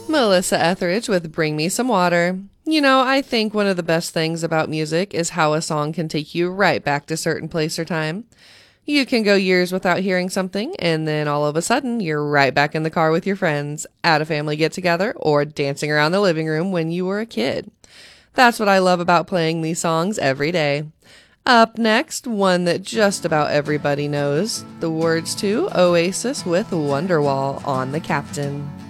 Melissa Etheridge with Bring Me Some Water. You know, I think one of the best things about music is how a song can take you right back to a certain place or time. You can go years without hearing something, and then all of a sudden, you're right back in the car with your friends, at a family get together, or dancing around the living room when you were a kid. That's what I love about playing these songs every day. Up next, one that just about everybody knows, the words to Oasis with Wonderwall on the Captain.